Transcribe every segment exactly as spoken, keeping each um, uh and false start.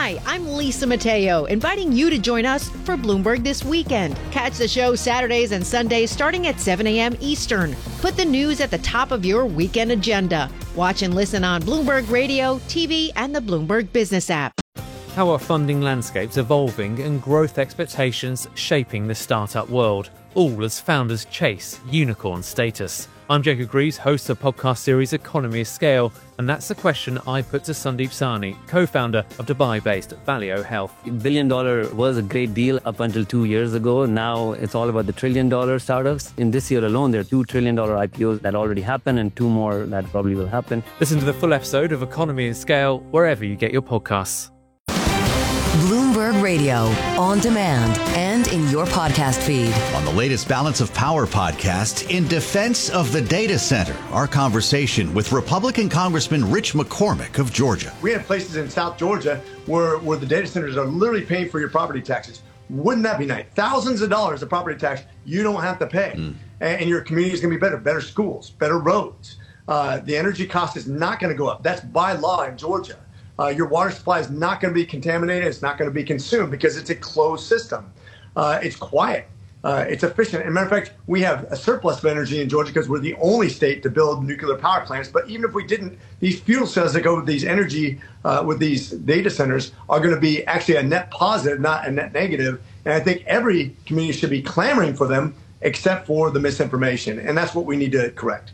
Hi, I'm Lisa Mateo, inviting you to join us for Bloomberg This Weekend. Catch the show Saturdays and Sundays starting at seven a.m. Eastern. Put the news at the top of your weekend agenda. Watch and listen on Bloomberg Radio, T V, and the Bloomberg Business app. How are funding landscapes evolving and growth expectations shaping the startup world, all as founders chase unicorn status? I'm Jacob Greaves, host of the podcast series Economy of Scale, and that's the question I put to Sandeep Sahni, co-founder of Dubai-based Valeo Health. Billion dollar was a great deal up until two years ago. Now it's all about the trillion dollar startups. In this year alone, there are two trillion dollar I P Os that already happened and two more that probably will happen. Listen to the full episode of Economy of Scale wherever you get your podcasts. Bloomberg Radio, on demand and in your podcast feed. On the latest Balance of Power podcast, in defense of the data center, our conversation with Republican Congressman Rich McCormick of Georgia. We have places in South Georgia where, where the data centers are literally paying for your property taxes. Wouldn't that be nice? Thousands of dollars of property tax you don't have to pay. Mm. And, and your community is going to be better, better schools, better roads. Uh, the energy cost is not going to go up. That's by law in Georgia. Uh, your water supply is not going to be contaminated. It's not going to be consumed because it's a closed system. Uh, it's quiet. Uh, it's efficient. As a matter of fact, we have a surplus of energy in Georgia because we're the only state to build nuclear power plants. But even if we didn't, these fuel cells that go with these energy, uh, with these data centers are going to be actually a net positive, not a net negative. And I think every community should be clamoring for them except for the misinformation. And that's what we need to correct.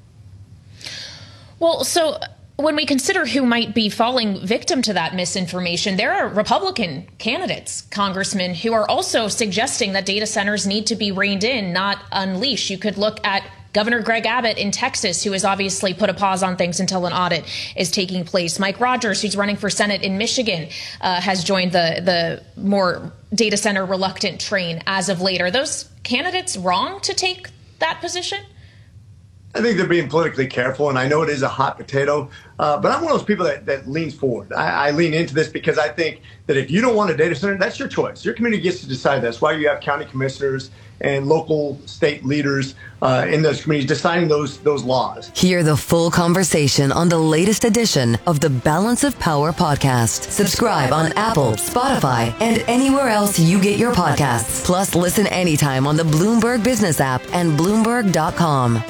Well, so when we consider who might be falling victim to that misinformation, there are Republican candidates, congressmen, who are also suggesting that data centers need to be reined in, not unleashed. You could look at Governor Greg Abbott in Texas, who has obviously put a pause on things until an audit is taking place. Mike Rogers, who's running for Senate in Michigan, uh, has joined the, the more data center reluctant train as of late. Are those candidates wrong to take that position? I think they're being politically careful, and I know it is a hot potato, uh, but I'm one of those people that, that leans forward. I, I lean into this because I think that if you don't want a data center, that's your choice. Your community gets to decide that. That's why you have county commissioners and local state leaders uh, in those communities deciding those those laws. Hear the full conversation on the latest edition of the Balance of Power podcast. Subscribe on Apple, Spotify, and anywhere else you get your podcasts. Plus, listen anytime on the Bloomberg Business app and Bloomberg dot com.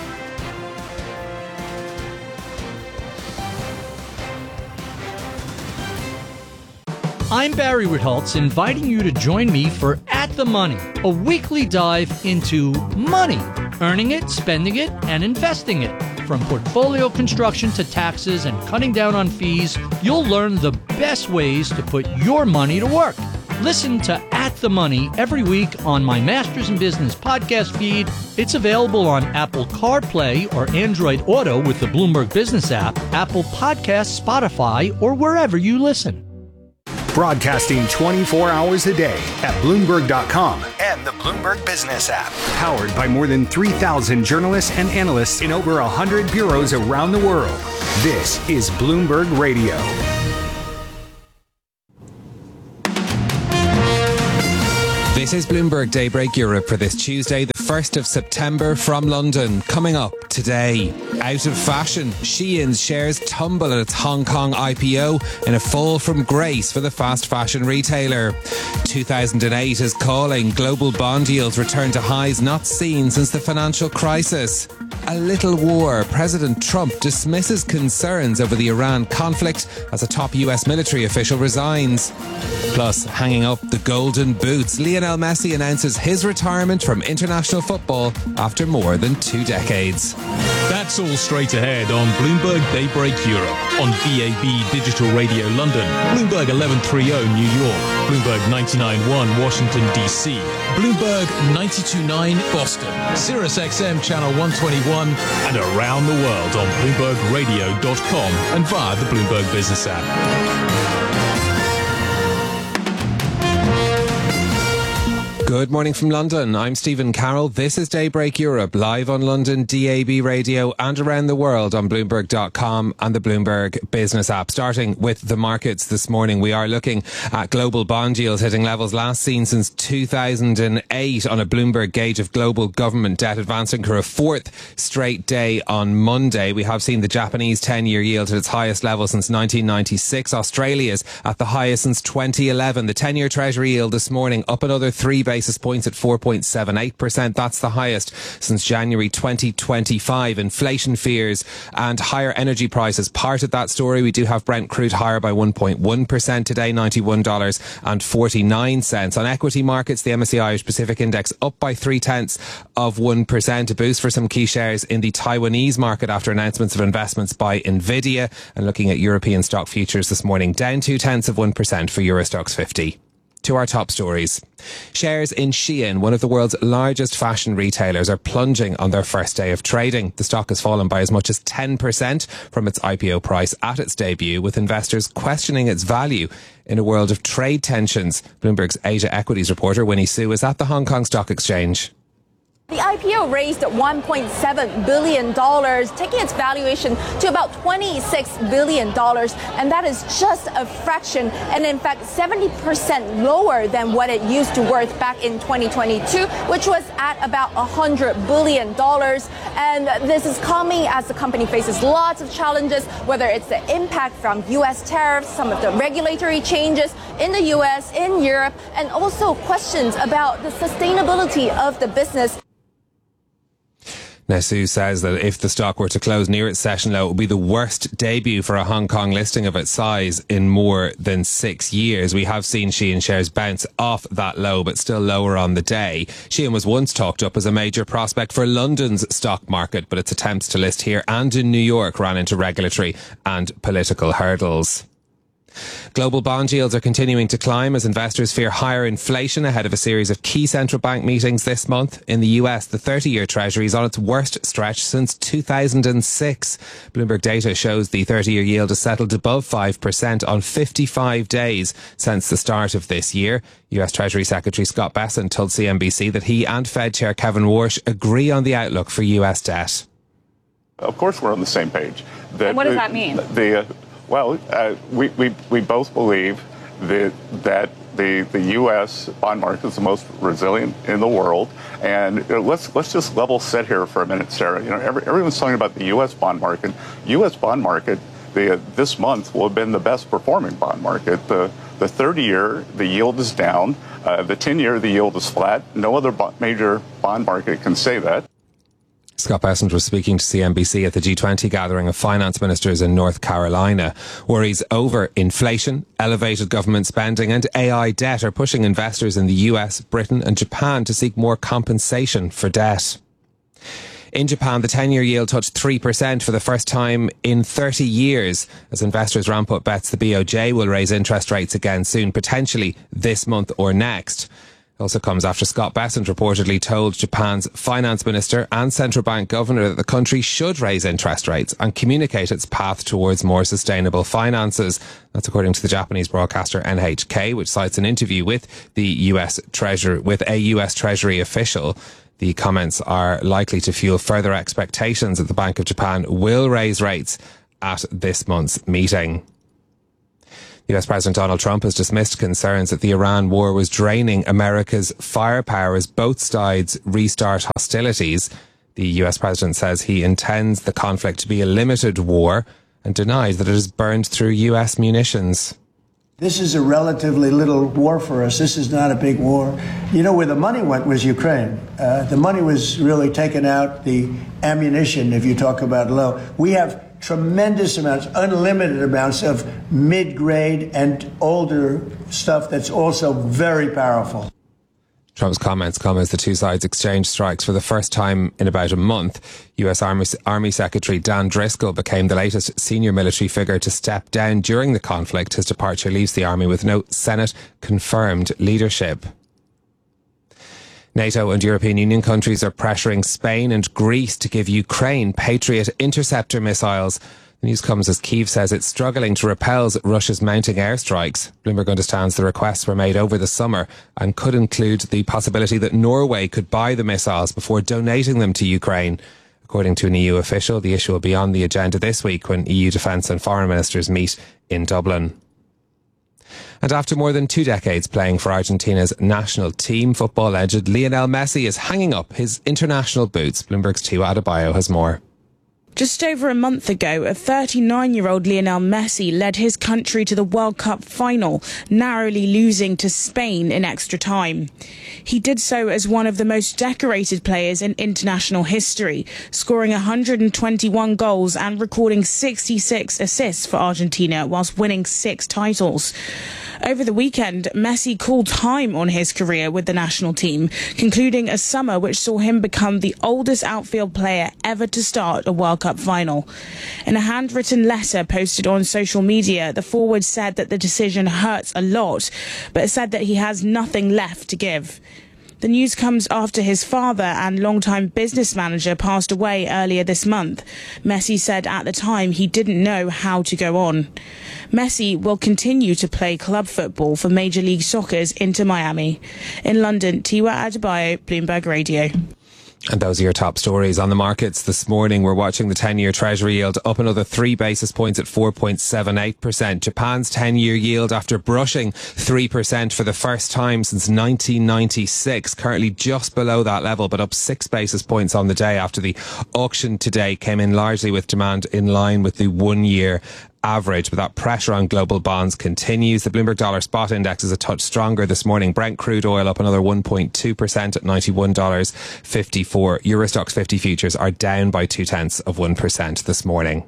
I'm Barry Ritholtz, inviting you to join me for At the Money, a weekly dive into money, earning it, spending it, and investing it. From portfolio construction to taxes and cutting down on fees, you'll learn the best ways to put your money to work. Listen to At the Money every week on my Masters in Business podcast feed. It's available on Apple CarPlay or Android Auto with the Bloomberg Business app, Apple Podcasts, Spotify, or wherever you listen. Broadcasting twenty-four hours a day at Bloomberg dot com and the Bloomberg Business app. Powered by more than three thousand journalists and analysts in over one hundred bureaus around the world. This is Bloomberg Radio. This is Bloomberg Daybreak Europe for this Tuesday, the first of September from London. Coming up today, out of fashion, Shein's shares tumble at its Hong Kong I P O in a fall from grace for the fast fashion retailer. two thousand eight is calling. Global bond yields return to highs not seen since the financial crisis. A little war. President Trump dismisses concerns over the Iran conflict as a top U S military official resigns. Plus, hanging up the golden boots, Lionel Messi announces his retirement from international football after more than two decades. That's all straight ahead on Bloomberg Daybreak Europe, on V A B Digital Radio London, Bloomberg eleven thirty New York, Bloomberg ninety-nine point one Washington, D C, Bloomberg ninety-two point nine Boston, Sirius X M Channel one twenty-one, and around the world on Bloomberg Radio dot com and via the Bloomberg Business app. Good morning from London. I'm Stephen Carroll. This is Daybreak Europe, live on London D A B radio and around the world on Bloomberg dot com and the Bloomberg Business app. Starting with the markets this morning, we are looking at global bond yields hitting levels last seen since two thousand eight on a Bloomberg gauge of global government debt, advancing for a fourth straight day on Monday. We have seen the Japanese ten-year yield at its highest level since nineteen ninety-six. Australia's at the highest since twenty eleven. The ten-year Treasury yield this morning up another three basis points at four point seven eight percent. That's the highest since January twenty twenty-five. Inflation fears and higher energy prices part of that story. We do have Brent crude higher by one point one percent today, ninety-one dollars and forty-nine cents. On equity markets, the M S C I Irish Pacific Index up by three tenths of one percent. A boost for some key shares in the Taiwanese market after announcements of investments by Nvidia. And looking at European stock futures this morning, down two tenths of one percent for Euro Stoxx fifty. To our top stories. Shares in Shein, one of the world's largest fashion retailers, are plunging on their first day of trading. The stock has fallen by as much as ten percent from its I P O price at its debut, with investors questioning its value in a world of trade tensions. Bloomberg's Asia Equities reporter Winnie Su is at the Hong Kong Stock Exchange. The I P O raised one point seven billion dollars, taking its valuation to about twenty-six billion dollars. And that is just a fraction, and in fact, seventy percent lower than what it used to worth back in twenty twenty-two, which was at about one hundred billion dollars. And this is coming as the company faces lots of challenges, whether it's the impact from U S tariffs, some of the regulatory changes in the U S, in Europe, and also questions about the sustainability of the business. Now, Sue says that if the stock were to close near its session low, it would be the worst debut for a Hong Kong listing of its size in more than six years. We have seen Shein shares bounce off that low, but still lower on the day. Shein was once talked up as a major prospect for London's stock market, but its attempts to list here and in New York ran into regulatory and political hurdles. Global bond yields are continuing to climb as investors fear higher inflation ahead of a series of key central bank meetings this month. In the U S, the thirty-year Treasury is on its worst stretch since two thousand six. Bloomberg data shows the thirty-year yield has settled above five percent on fifty-five days since the start of this year. U S Treasury Secretary Scott Bessent told C N B C that he and Fed Chair Kevin Warsh agree on the outlook for U S debt. Of course we're on the same page. The, and what does that mean? The, uh, Well, uh, we, we we both believe that that the the U S bond market is the most resilient in the world, and you know, let's let's just level set here for a minute, Sarah. You know, every, everyone's talking about the U S bond market. U S bond market, the uh, this month will have been the best performing bond market. The the thirty year, the yield is down. Uh, the ten year, the yield is flat. No other bo- major bond market can say that. Scott Bessent was speaking to C N B C at the G twenty gathering of finance ministers in North Carolina. Worries over inflation, elevated government spending and A I debt are pushing investors in the U S, Britain and Japan to seek more compensation for debt. In Japan, the ten-year yield touched three percent for the first time in thirty years as investors ramp up bets the B O J will raise interest rates again soon, potentially this month or next. Also comes after Scott Bessent reportedly told Japan's finance minister and central bank governor that the country should raise interest rates and communicate its path towards more sustainable finances. That's according to the Japanese broadcaster N H K, which cites an interview with the U S Treasury, with a U S Treasury official. The comments are likely to fuel further expectations that the Bank of Japan will raise rates at this month's meeting. U S President Donald Trump has dismissed concerns that the Iran war was draining America's firepower as both sides restart hostilities. The U S President says he intends the conflict to be a limited war and denies that it has burned through U S munitions. This is a relatively little war for us. This is not a big war. You know, where the money went was Ukraine. Uh, the money was really taken out, the ammunition, if you talk about low. We have tremendous amounts, unlimited amounts of mid-grade and older stuff that's also very powerful. Trump's comments come as the two sides exchange strikes for the first time in about a month. U S Army, Army Secretary Dan Driscoll became the latest senior military figure to step down during the conflict. His departure leaves the Army with no Senate-confirmed leadership. NATO and European Union countries are pressuring Spain and Greece to give Ukraine Patriot interceptor missiles. The news comes as Kyiv says it's struggling to repel Russia's mounting airstrikes. Bloomberg understands the requests were made over the summer and could include the possibility that Norway could buy the missiles before donating them to Ukraine. According to an E U official, the issue will be on the agenda this week when E U defence and foreign ministers meet in Dublin. And after more than two decades playing for Argentina's national team, football legend Lionel Messi is hanging up his international boots. Bloomberg's Tiwa Adebayo has more. Just over a month ago, a thirty-nine-year-old Lionel Messi led his country to the World Cup final, narrowly losing to Spain in extra time. He did so as one of the most decorated players in international history, scoring one hundred twenty-one goals and recording sixty-six assists for Argentina whilst winning six titles. Over the weekend, Messi called time on his career with the national team, concluding a summer which saw him become the oldest outfield player ever to start a World Cup final. In a handwritten letter posted on social media, the forward said that the decision hurts a lot, but said that he has nothing left to give. The news comes after his father and longtime business manager passed away earlier this month. Messi said at the time he didn't know how to go on. Messi will continue to play club football for Major League Soccer's Inter Miami. In London, Tiwa Adebayo, Bloomberg Radio. And those are your top stories on the markets this morning. We're watching the ten-year Treasury yield up another three basis points at four point seven eight percent. Japan's ten-year yield, after brushing three percent for the first time since nineteen ninety-six, currently just below that level, but up six basis points on the day after the auction today came in largely with demand in line with the one-year average, but that pressure on global bonds continues. The Bloomberg Dollar Spot Index is a touch stronger this morning. Brent crude oil up another one point two percent at ninety-one dollars fifty-four. Eurostoxx fifty futures are down by two tenths of one percent this morning.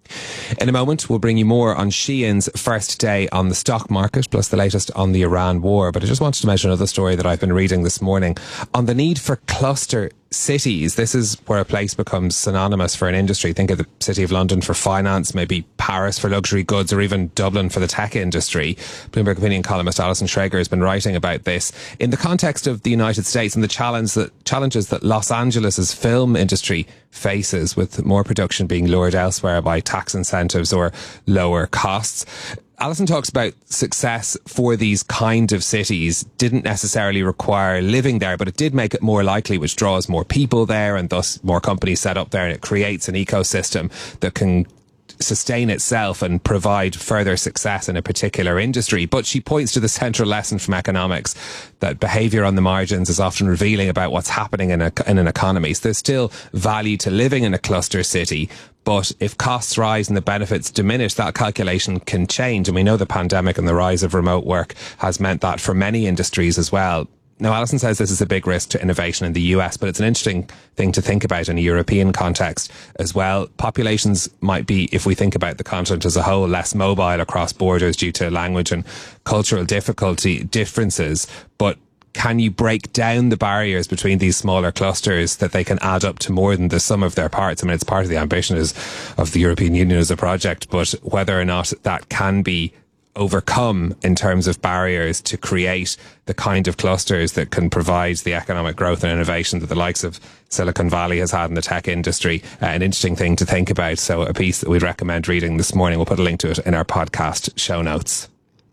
In a moment, we'll bring you more on Shein's first day on the stock market, plus the latest on the Iran war. But I just wanted to mention another story that I've been reading this morning on the need for cluster cities. This is where a place becomes synonymous for an industry. Think of the City of London for finance, maybe Paris for luxury goods, or even Dublin for the tech industry. Bloomberg opinion columnist Alison Schrager has been writing about this in the context of the United States and the challenge that, challenges that Los Angeles's film industry faces, with more production being lured elsewhere by tax incentives or lower costs. Alison talks about success for these kind of cities didn't necessarily require living there, but it did make it more likely, which draws more people there and thus more companies set up there, and it creates an ecosystem that can sustain itself and provide further success in a particular industry. But she points to the central lesson from economics that behaviour on the margins is often revealing about what's happening in, a, in an economy. So there's still value to living in a cluster city, but if costs rise and the benefits diminish, that calculation can change. And we know the pandemic and the rise of remote work has meant that for many industries as well. Now, Alison says this is a big risk to innovation in the U S, but it's an interesting thing to think about in a European context as well. Populations might be, if we think about the continent as a whole, less mobile across borders due to language and cultural difficulty differences, but can you break down the barriers between these smaller clusters that they can add up to more than the sum of their parts? I mean, it's part of the ambition is, of the European Union as a project, but whether or not that can be overcome in terms of barriers to create the kind of clusters that can provide the economic growth and innovation that the likes of Silicon Valley has had in the tech industry. Uh, an interesting thing to think about. So a piece that we'd recommend reading this morning. We'll put a link to it in our podcast show notes.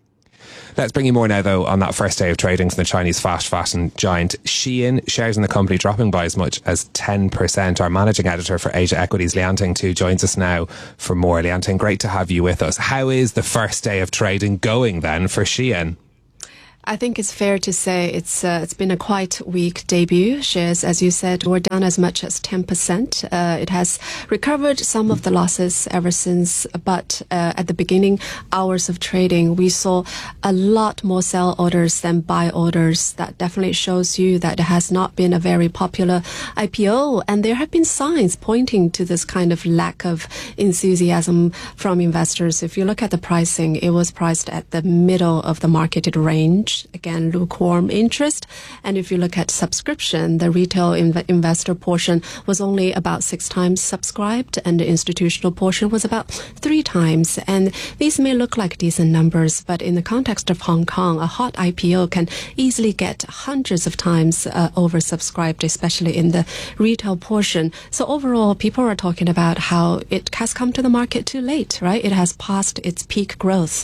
Let's bring you more now, though, on that first day of trading from the Chinese fast fashion giant Shein. Shares in the company dropping by as much as ten percent. Our managing editor for Asia Equities, Lianting Tu, joins us now for more. Lianting, great to have you with us. How is the first day of trading going then for Shein? I think it's fair to say it's uh, it's been a quite weak debut. Shares, as you said, were down as much as ten percent. Uh, it has recovered some of the losses ever since, but uh, at the beginning hours of trading, we saw a lot more sell orders than buy orders. That definitely shows you that it has not been a very popular I P O, and there have been signs pointing to this kind of lack of enthusiasm from investors. If you look at the pricing, it was priced at the middle of the marketed range. much, again, lukewarm interest. And if you look at subscription, the retail inv- investor portion was only about six times subscribed, and the institutional portion was about three times. And these may look like decent numbers, but in the context of Hong Kong, a hot I P O can easily get hundreds of times uh, oversubscribed, especially in the retail portion. So overall, people are talking about how it has come to the market too late, right? It has passed its peak growth.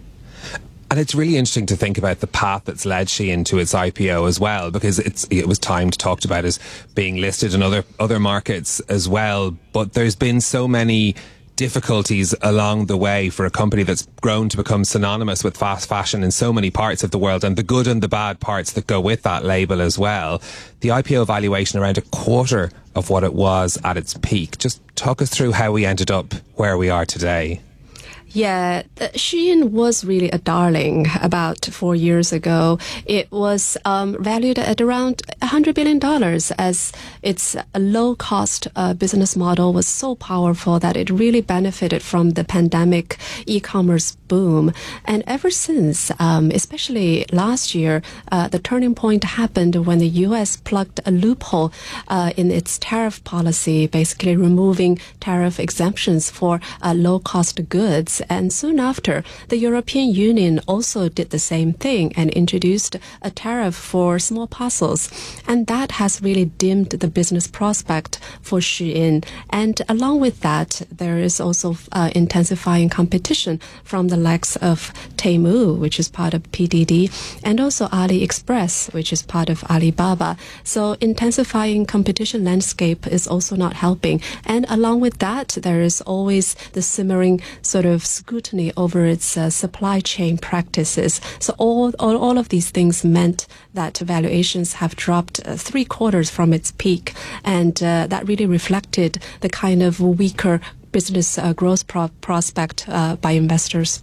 And it's really interesting to think about the path that's led Shein to its I P O as well, because it's it was timed, talked about as being listed in other other markets as well. But there's been so many difficulties along the way for a company that's grown to become synonymous with fast fashion in so many parts of the world, and the good and the bad parts that go with that label as well. The I P O valuation around a quarter of what it was at its peak. Just talk us through how we ended up where we are today. Yeah, Shein was really a darling about four years ago. It was um, valued at around one hundred billion dollars, as its low-cost uh, business model was so powerful that it really benefited from the pandemic e-commerce boom. And ever since, um, especially last year, uh, the turning point happened when the U S plugged a loophole uh, in its tariff policy, basically removing tariff exemptions for uh, low-cost goods. And soon after, the European Union also did the same thing and introduced a tariff for small parcels. And that has really dimmed the business prospect for Shein. And along with that, there is also uh, intensifying competition from the likes of Temu, which is part of P D D, and also AliExpress, which is part of Alibaba. So intensifying competition landscape is also not helping. And along with that, there is always the simmering sort of scrutiny over its uh, supply chain practices. So all, all all of these things meant that valuations have dropped uh, three quarters from its peak, and uh, that really reflected the kind of weaker business uh, growth pro- prospect uh, by investors.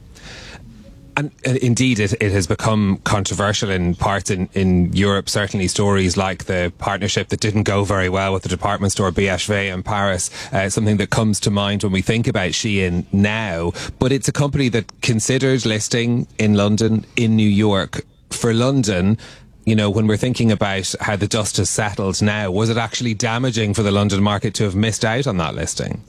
And uh, indeed, it, it has become controversial in parts in, in Europe. Certainly stories like the partnership that didn't go very well with the department store B H V in Paris, uh, something that comes to mind when we think about Shein now. But it's a company that considered listing in London, in New York. For London, you know, when we're thinking about how the dust has settled now, was it actually damaging for the London market to have missed out on that listing?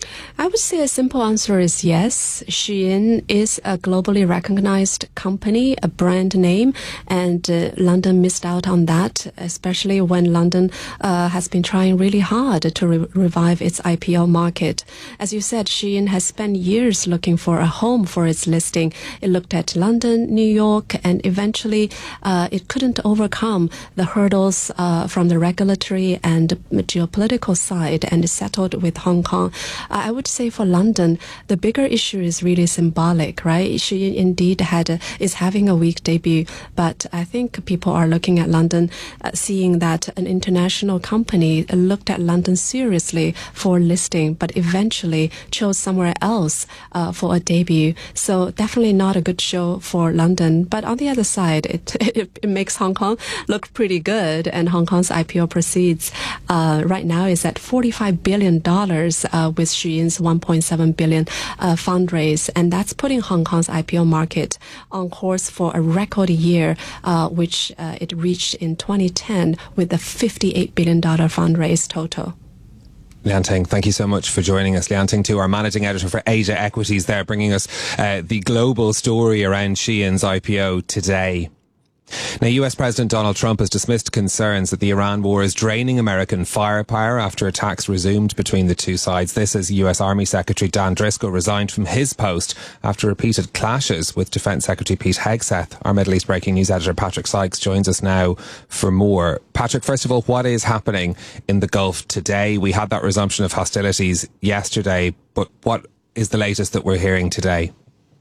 I would say a simple answer is yes. Shein is a globally recognized company, a brand name, and uh, London missed out on that, especially when London uh, has been trying really hard to re- revive its I P O market. As you said, Shein has spent years looking for a home for its listing. It looked at London, New York, and eventually uh, it couldn't overcome the hurdles uh, from the regulatory and geopolitical side, and settled with Hong Kong. I would say for London, the bigger issue is really symbolic, right? She indeed had a, is having a weak debut, but I think people are looking at London, uh, seeing that an international company looked at London seriously for listing, but eventually chose somewhere else uh, for a debut. So definitely not a good show for London. But on the other side, it it, it makes Hong Kong look pretty good, and Hong Kong's I P O proceeds uh, right now is at forty-five billion dollars uh, with Shein's one point seven billion dollars uh, fundraise, and that's putting Hong Kong's I P O market on course for a record year, uh, which uh, it reached in twenty ten with a fifty-eight billion dollars fundraise total. Lian Ting, thank you so much for joining us. Lian Ting, too, our managing editor for Asia Equities there, bringing us uh, the global story around Shein's I P O today. Now, U S President Donald Trump has dismissed concerns that the Iran war is draining American firepower after attacks resumed between the two sides. This as U S Army Secretary Dan Driscoll resigned from his post after repeated clashes with Defence Secretary Pete Hegseth. Our Middle East breaking news editor Patrick Sykes joins us now for more. Patrick, first of all, what is happening in the Gulf today? We had that resumption of hostilities yesterday, but what is the latest that we're hearing today?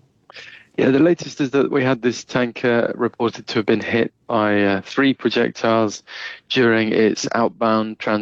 Yeah, the latest is that we had this tanker reported to have been hit by uh, three projectiles during its outbound transit